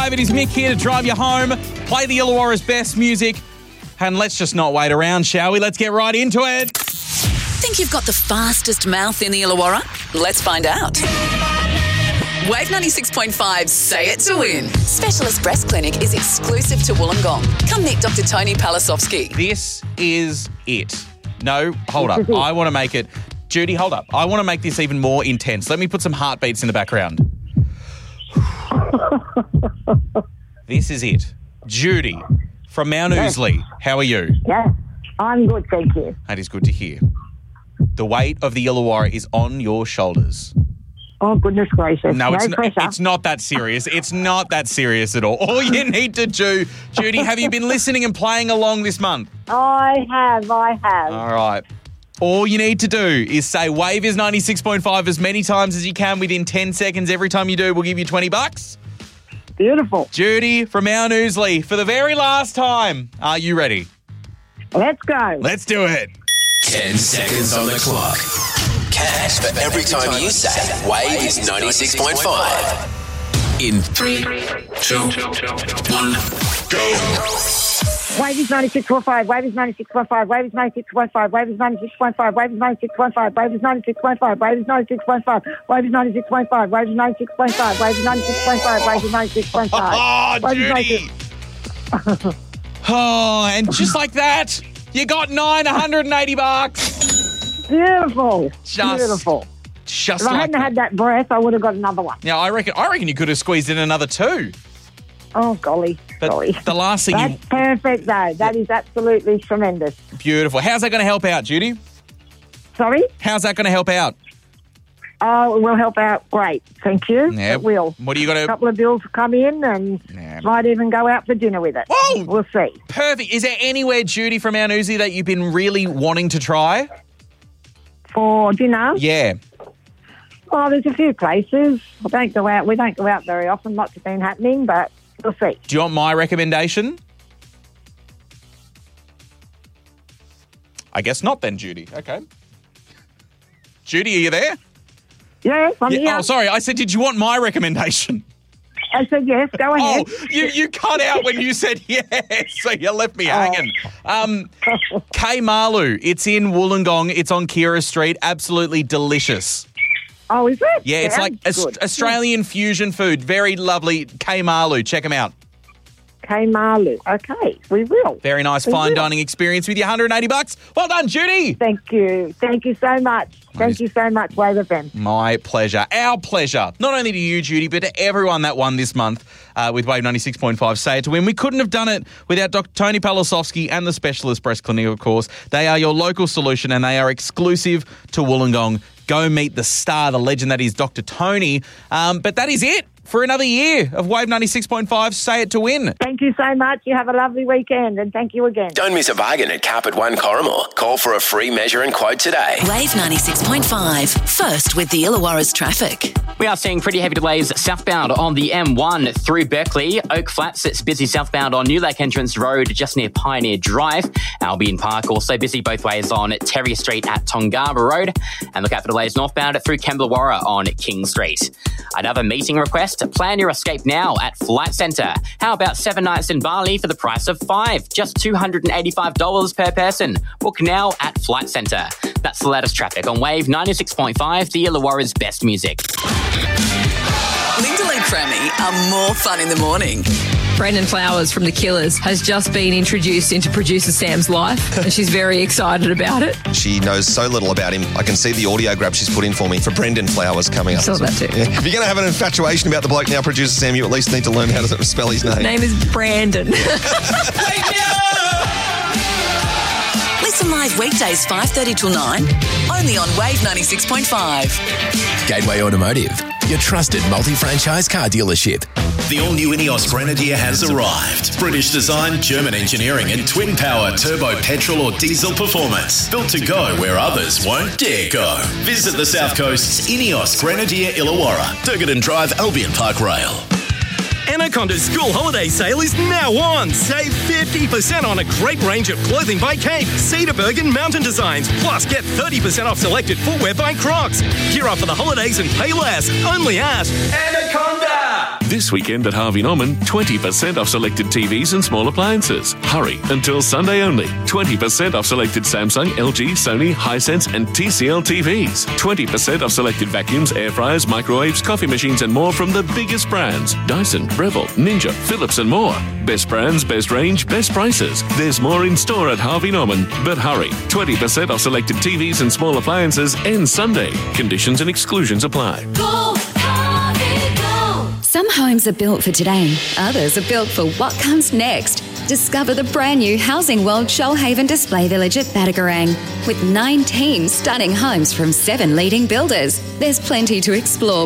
6:45. It is Mick here to drive you home, play the Illawarra's best music, and let's just not wait around, shall we? Let's get right into it. Think you've got the fastest mouth in the Illawarra? Let's find out. Wave 96.5, say it to win. Specialist Breast Clinic is exclusive to Wollongong. Come meet Dr. Tony Palasovsky. This is it. No, hold up. I want to make it... Judy, hold up. I want to make this even more intense. Let me put some heartbeats in the background. This is it. Judy from Mount Ousley. How are you? Yeah, I'm good, thank you. That is good to hear. The weight of the Illawarra is on your shoulders. Oh, goodness gracious. No, pressure. it's not that serious. It's not that serious at all. All you need to do, Judy, have you been listening and playing along this month? I have. All right. All you need to do is say Wave is 96.5 as many times as you can within 10 seconds. Every time you do, we'll give you $20. Beautiful. Judy from Mount Ousley, for the very last time, are you ready? Let's go. Let's do it. 10 seconds on the clock. Cash for every time you say Wave is 96.5. In 3, 2, 1, go. Wave is 96.5. Wave is 96.5. Wave is 96.5. Wave is 96.5. Wave is 96.5. Wave is 96.5. Wave is 96.5. Wave is 96.5. Wave is 96.5. Wave is 96.5. Wave is 96.5. Oh, Judy. Oh, and just like that, you got $980. Beautiful. Beautiful. Just If I like hadn't had that breath, I would have got another one. Yeah, I reckon you could have squeezed in another 2. Oh, golly. But the last thing That's perfect, though. That is absolutely tremendous. Beautiful. How's that going to help out, Judy? Sorry? How's that going to help out? Oh, it will help out great. Thank you. Yeah. It will. What do you got to... A couple of bills come in and might even go out for dinner with it. Whoa! We'll see. Perfect. Is there anywhere, Judy, from Mount Ousley that you've been really wanting to try? For dinner? Yeah. Oh, there's a few places. We don't go out very often. Lots have been happening, but we'll see. Do you want my recommendation? I guess not then, Judy. Okay. Judy, are you there? Yes, I'm here. Oh, sorry. I said, did you want my recommendation? I said yes, go ahead. Oh, you cut out when you said yes, so you left me hanging. K Malu, it's in Wollongong. It's on Kira Street. Absolutely delicious. Oh, is it? Yeah, it's like Australian fusion food. Very lovely. K Malu, check them out. K Malu. Okay, we will. Very nice fine dining experience with your $180. Well done, Judy. Thank you. Thank you so much. Thank you so much, Wave FM. My pleasure. Our pleasure. Not only to you, Judy, but to everyone that won this month with Wave 96.5 Say It to Win. We couldn't have done it without Dr. Tony Palasovsky and the Specialist Breast Clinic, of course. They are your local solution and they are exclusive to Wollongong. Go meet the star, the legend that is Dr. Tony. But that is it for another year of Wave 96.5 Say It to Win. Thank you so much. You have a lovely weekend and thank you again. Don't miss a bargain at Carpet One Corrimor. Call for a free measure and quote today. Wave 96.5, first with the Illawarra's traffic. We are seeing pretty heavy delays southbound on the M1 through Berkeley. Oak Flats, it's busy southbound on New Lake Entrance Road just near Pioneer Drive. Albion Park also busy both ways on Terry Street at Tongaba Road. And look out for delays northbound through Kembla on King Street. Another meeting request. Plan your escape now at Flight Centre. How about 7 nights in Bali for the price of 5? Just $285 per person. Book now at Flight Centre. That's the latest traffic on Wave 96.5, the Illawarra's best music. Linda Lee Crammy are more fun in the morning. Brendan Flowers from The Killers has just been introduced into producer Sam's life and she's very excited about it. She knows so little about him. I can see the audio grab she's put in for me for Brendan Flowers coming up. I saw that too. Yeah. If you're going to have an infatuation about the bloke now, producer Sam, you at least need to learn how to spell his name. His name is Brandon. Listen live weekdays 5:30 till 9, only on Wave 96.5. Gateway Automotive, your trusted multi-franchise car dealership. The all-new Ineos Grenadier has arrived. British design, German engineering and twin-power turbo petrol or diesel performance. Built to go where others won't dare go. Visit the South Coast's Ineos Grenadier Illawarra, Durgadon Drive, Albion Park Rail. Anaconda's school holiday sale is now on. Save 50% on a great range of clothing by Cape, Cedarburg and Mountain Designs. Plus, get 30% off selected footwear by Crocs. Gear up for the holidays and pay less. Only at Anaconda! This weekend at Harvey Norman, 20% off selected TVs and small appliances. Hurry until Sunday only. 20% off selected Samsung, LG, Sony, Hisense and TCL TVs. 20% off selected vacuums, air fryers, microwaves, coffee machines and more from the biggest brands. Dyson, Breville, Ninja, Philips and more. Best brands, best range, best prices. There's more in store at Harvey Norman. But hurry, 20% off selected TVs and small appliances ends Sunday. Conditions and exclusions apply. Go, Harvey, go. Some homes are built for today. Others are built for what comes next. Discover the brand new Housing World Shoalhaven Display Village at Batagorang. With 19 stunning homes from 7 leading builders. There's plenty to explore